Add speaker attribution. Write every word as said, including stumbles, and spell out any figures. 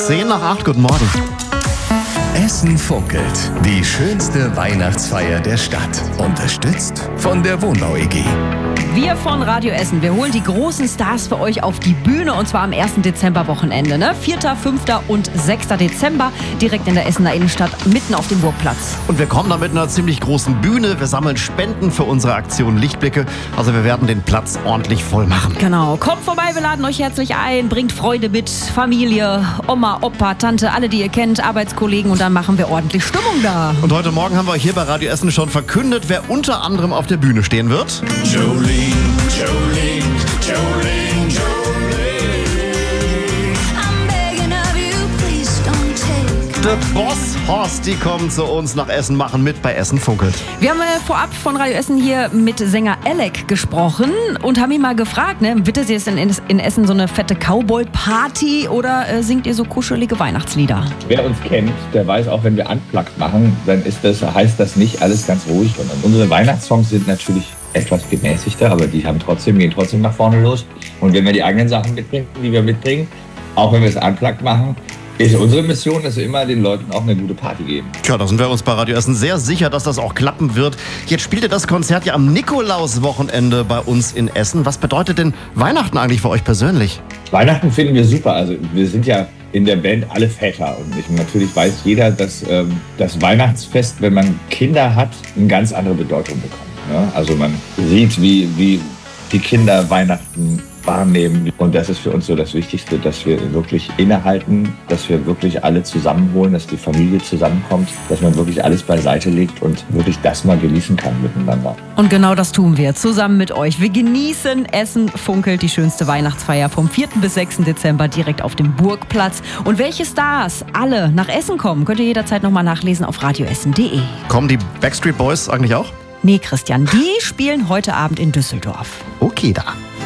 Speaker 1: zehn nach acht, guten Morgen.
Speaker 2: Essen funkelt. Die schönste Weihnachtsfeier der Stadt. Unterstützt von der Wohnbau-E G.
Speaker 3: Wir von Radio Essen, wir holen die großen Stars für euch auf die Bühne und zwar am ersten Dezember-Wochenende. Ne? vierter, fünfter und sechster Dezember direkt in der Essener Innenstadt, mitten auf dem Burgplatz.
Speaker 1: Und wir kommen da mit einer ziemlich großen Bühne. Wir sammeln Spenden für unsere Aktion Lichtblicke. Also wir werden den Platz ordentlich voll machen.
Speaker 3: Genau, kommt vorbei, wir laden euch herzlich ein. Bringt Freude mit, Familie, Oma, Opa, Tante, alle, die ihr kennt, Arbeitskollegen und dann machen wir ordentlich Stimmung da.
Speaker 1: Und heute Morgen haben wir euch hier bei Radio Essen schon verkündet, wer unter anderem auf der Bühne stehen wird.
Speaker 4: Jolene, Jolene, Jolene, Jolene. I'm begging of you, please don't take.
Speaker 1: The Boss Horst, die kommen zu uns nach Essen, machen mit bei Essen funkelt.
Speaker 3: Wir haben äh, vorab von Radio Essen hier mit Sänger Alec gesprochen und haben ihn mal gefragt, ne, wittert ihr jetzt in, in Essen so eine fette Cowboy-Party oder äh, singt ihr so kuschelige Weihnachtslieder?
Speaker 5: Wer uns kennt, der weiß auch, wenn wir Unplugged machen, dann ist das, heißt das nicht alles ganz ruhig, sondern unsere Weihnachtssongs sind natürlich etwas gemäßigter, aber die haben trotzdem, gehen trotzdem nach vorne los. Und wenn wir die eigenen Sachen mitbringen, die wir mitbringen, auch wenn wir es Unplugged machen, ist unsere Mission, dass wir immer den Leuten auch eine gute Party geben.
Speaker 1: Tja, da sind wir uns bei Radio Essen sehr sicher, dass das auch klappen wird. Jetzt spielt ihr das Konzert ja am Nikolauswochenende bei uns in Essen. Was bedeutet denn Weihnachten eigentlich für euch persönlich?
Speaker 5: Weihnachten finden wir super. Also wir sind ja in der Band alle Väter. Und ich, natürlich weiß jeder, dass ähm, das Weihnachtsfest, wenn man Kinder hat, eine ganz andere Bedeutung bekommt. Ne? Also man sieht, wie, wie die Kinder Weihnachten wahrnehmen. Und das ist für uns so das Wichtigste, dass wir wirklich innehalten, dass wir wirklich alle zusammenholen, dass die Familie zusammenkommt, dass man wirklich alles beiseite legt und wirklich das mal genießen kann miteinander.
Speaker 3: Und genau das tun wir zusammen mit euch. Wir genießen Essen funkelt, die schönste Weihnachtsfeier vom vierten bis sechsten Dezember direkt auf dem Burgplatz. Und welche Stars alle nach Essen kommen, könnt ihr jederzeit nochmal nachlesen auf radioessen punkt de.
Speaker 1: Kommen die Backstreet Boys eigentlich auch?
Speaker 3: Nee, Christian, die spielen heute Abend in Düsseldorf.
Speaker 1: Okay, da.